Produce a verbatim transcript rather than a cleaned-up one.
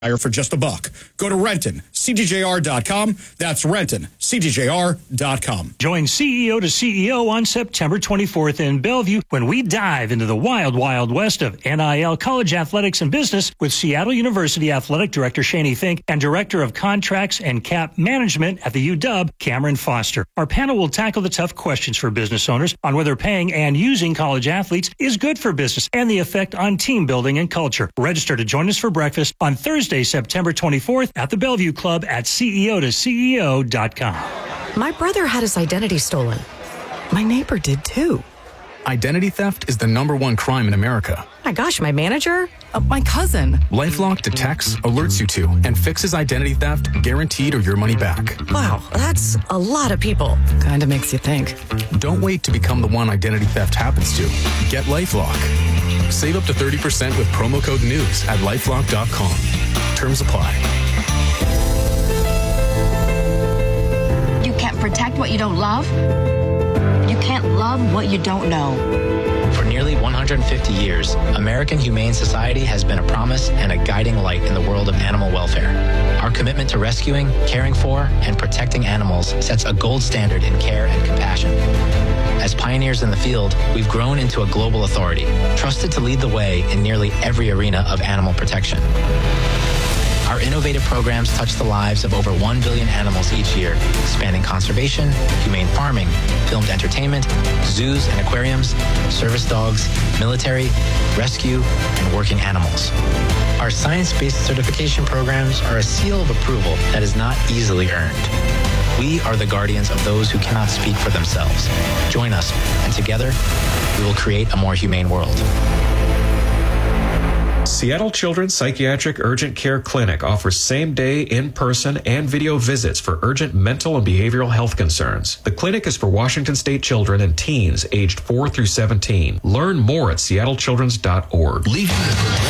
for just a buck. Go to Renton, C D J R dot com. That's Renton, C D J R dot com. Join C E O to C E O on September twenty-fourth in Bellevue when we dive into the wild, wild west of N I L, college athletics, and business with Seattle University Athletic Director Shani Fink and Director of Contracts and Cap Management at the U W, Cameron Foster. Our panel will tackle the tough questions for business owners on whether paying and using college athletes is good for business and the effect on team building and culture. Register to join us for breakfast on Thursday, September twenty-fourth at the Bellevue Club at C E O to C E O dot com. My brother had his identity stolen. My neighbor did too. Identity theft is the number one crime in America. My gosh, my manager? Uh, my cousin. LifeLock detects, alerts you to, and fixes identity theft, guaranteed or your money back. Wow, that's a lot of people. Kinda makes you think. Don't wait to become the one identity theft happens to. Get LifeLock. Save up to thirty percent with promo code NEWS at lifelock dot com. Terms apply. You can't protect what you don't love. You can't love what you don't know. For nearly one hundred fifty years, American Humane Society has been a promise and a guiding light in the world of animal welfare. Our commitment to rescuing, caring for, and protecting animals sets a gold standard in care and compassion. As pioneers in the field, we've grown into a global authority, trusted to lead the way in nearly every arena of animal protection. Our innovative programs touch the lives of over one billion animals each year, spanning conservation, humane farming, filmed entertainment, zoos and aquariums, service dogs, military, rescue, and working animals. Our science-based certification programs are a seal of approval that is not easily earned. We are the guardians of those who cannot speak for themselves. Join us, and together, we will create a more humane world. Seattle Children's Psychiatric Urgent Care Clinic offers same-day, in-person, and video visits for urgent mental and behavioral health concerns. The clinic is for Washington State children and teens aged four through seventeen. Learn more at seattle children's dot org. Leaving the